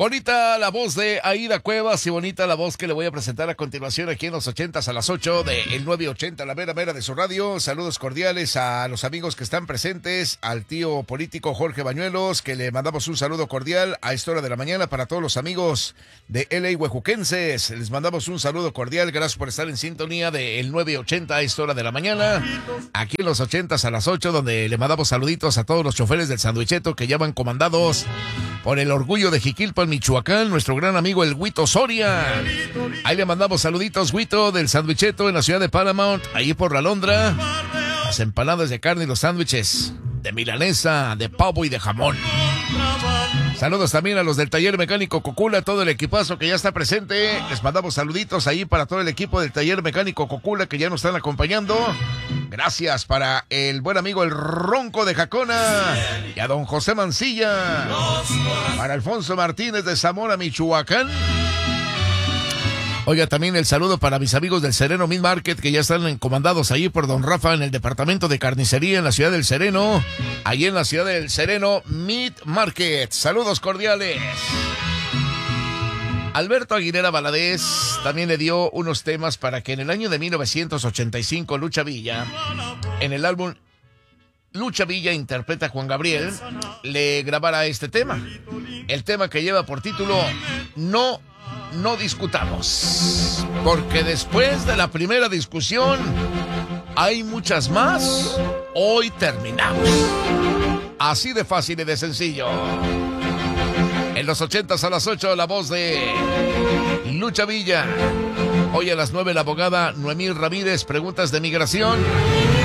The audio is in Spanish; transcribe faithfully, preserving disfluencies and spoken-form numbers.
Bonita la voz de Aida Cuevas y bonita la voz que le voy a presentar a continuación aquí en los ochentas a las ocho de el nueve ochenta, la mera mera de su radio. Saludos cordiales a los amigos que están presentes, al tío político Jorge Bañuelos, que le mandamos un saludo cordial a esta hora de la mañana. Para todos los amigos de L A huejuquenses, les mandamos un saludo cordial. Gracias por estar en sintonía de el nueve ochenta a esta hora de la mañana, aquí en los ochentas a las ocho, donde le mandamos saluditos a todos los choferes del Sandwicheto que ya van comandados por el orgullo de Jiquilpan, Michoacán, nuestro gran amigo el Huito Soria. Ahí le mandamos saluditos, Huito, del Sandwicheto en la ciudad de Paramount, ahí por la Londra. Las empanadas de carne y los sándwiches de milanesa, de pavo y de jamón. Saludos también a los del taller mecánico Cocula, todo el equipazo que ya está presente. Les mandamos saluditos ahí para todo el equipo del taller mecánico Cocula que ya nos están acompañando. Gracias para el buen amigo el Ronco de Jacona y a don José Mancilla. Para Alfonso Martínez de Zamora, Michoacán. Oiga, también el saludo para mis amigos del Sereno Meat Market que ya están encomandados ahí por don Rafa en el departamento de carnicería en la ciudad del Sereno. Allí en la ciudad del Sereno Meat Market. Saludos cordiales. Alberto Aguilera Valadez también le dio unos temas para que en el año de mil novecientos ochenta y cinco Lucha Villa, en el álbum Lucha Villa interpreta a Juan Gabriel, le grabara este tema. El tema que lleva por título No No discutamos, porque después de la primera discusión hay muchas más. Hoy terminamos. Así de fácil y de sencillo. En los ochentas a las ocho, la voz de Lucha Villa. Hoy a las nueve, la abogada Noemí Ramírez, preguntas de migración.